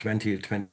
2023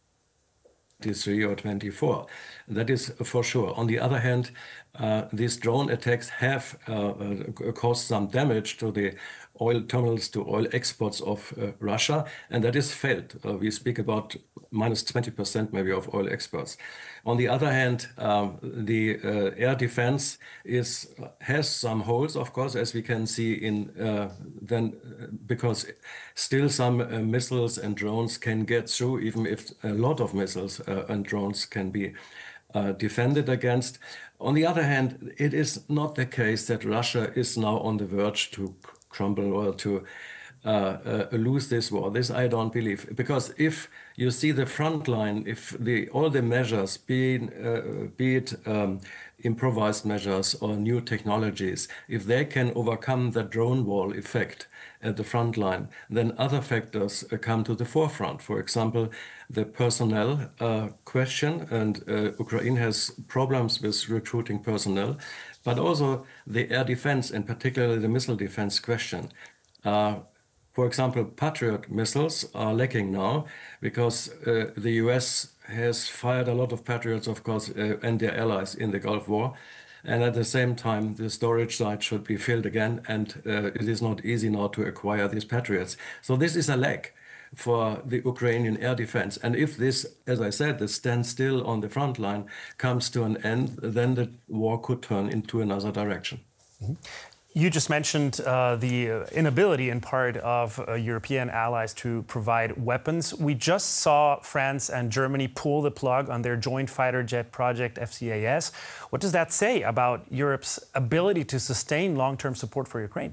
or 24. That is for sure. On the other hand, these drone attacks have caused some damage to the oil terminals, to oil exports of Russia, and that is felt. We speak about minus 20% maybe of oil exports. On the other hand, the air defense has some holes, of course, as we can see because still some missiles and drones can get through, even if a lot of missiles and drones can be defended against. On the other hand, it is not the case that Russia is now on the verge to crumble or to lose this war. This I don't believe, because if you see the front line, if all the measures, be it improvised measures or new technologies, if they can overcome the drone wall effect at the front line, then other factors come to the forefront. For example, the personnel question, and Ukraine has problems with recruiting personnel, but also the air defense, and particularly the missile defense question. For example, Patriot missiles are lacking now because the US has fired a lot of Patriots, of course, and their allies in the Gulf War. And at the same time, the storage site should be filled again, and it is not easy now to acquire these Patriots. So this is a lack for the Ukrainian air defense. And if this, as I said, the standstill on the front line comes to an end, then the war could turn into another direction. Mm-hmm. You just mentioned the inability in part of European allies to provide weapons. We just saw France and Germany pull the plug on their joint fighter jet project, FCAS. What does that say about Europe's ability to sustain long-term support for Ukraine?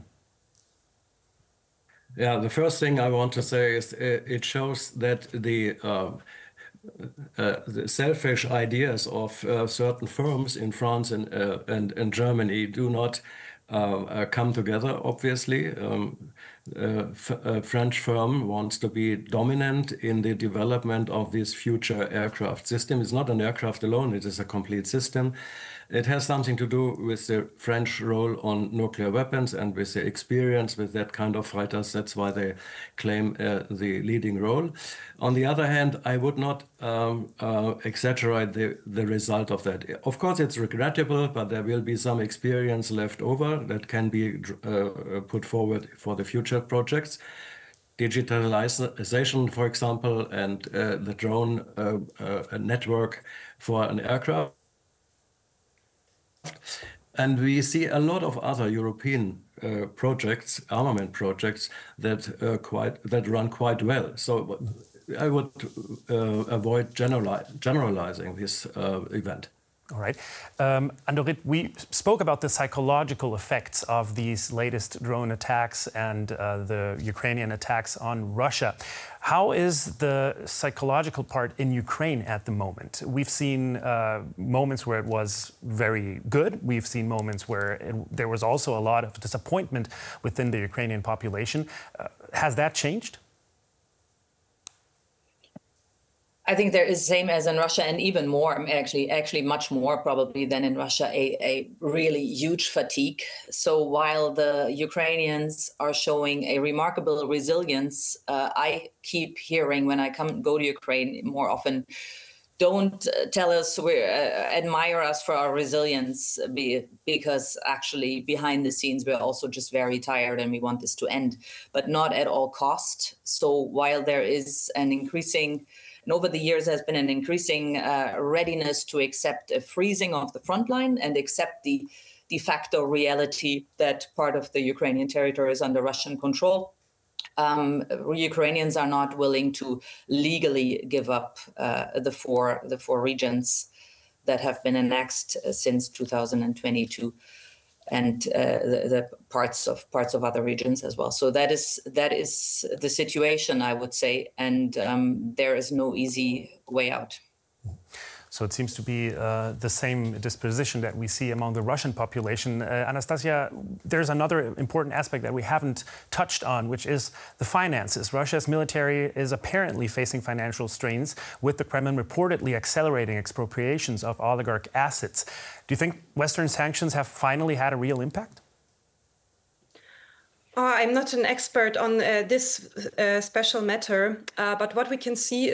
Yeah, the first thing I want to say is it shows that the selfish ideas of certain firms in France and Germany do not come together, obviously. A French firm wants to be dominant in the development of this future aircraft system. It's not an aircraft alone, it is a complete system. It has something to do with the French role on nuclear weapons and with the experience with that kind of fighters. That's why they claim the leading role. On the other hand, I would not exaggerate the result of that. Of course, it's regrettable, but there will be some experience left over that can be put forward for the future projects. Digitalization, for example, and the drone network for an aircraft. And we see a lot of other European projects, armament projects, that run quite well. So I would avoid generalizing this event. All right. Andorit, we spoke about the psychological effects of these latest drone attacks and the Ukrainian attacks on Russia. How is the psychological part in Ukraine at the moment? We've seen moments where it was very good. We've seen moments where there was also a lot of disappointment within the Ukrainian population. Has that changed? I think there is same as in Russia, and even more, actually much more probably than in Russia, a really huge fatigue. So while the Ukrainians are showing a remarkable resilience, I keep hearing when I go to Ukraine more often, don't tell us, admire us for our resilience, because actually behind the scenes we're also just very tired and we want this to end, but not at all cost. So while there is an increasing, and over the years has been an increasing readiness to accept a freezing of the front line and accept the de facto reality that part of the Ukrainian territory is under Russian control, Ukrainians are not willing to legally give up the four regions that have been annexed since 2022. And the parts of other regions as well. So that is the situation, I would say, and there is no easy way out. So it seems to be the same disposition that we see among the Russian population. Anastasia, there's another important aspect that we haven't touched on, which is the finances. Russia's military is apparently facing financial strains, with the Kremlin reportedly accelerating expropriations of oligarch assets. Do you think Western sanctions have finally had a real impact? I'm not an expert on this special matter, but what we can see